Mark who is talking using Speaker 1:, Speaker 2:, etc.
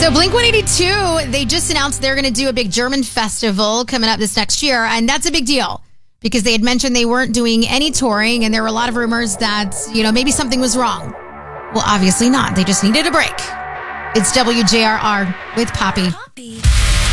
Speaker 1: So Blink-182, they just announced they're going to do a big German festival coming up this next year, and that's a big deal because they had mentioned they weren't doing any touring, and there were a lot of rumors that, maybe something was wrong. Well, obviously not. They just needed a break. It's WJRR with Poppy.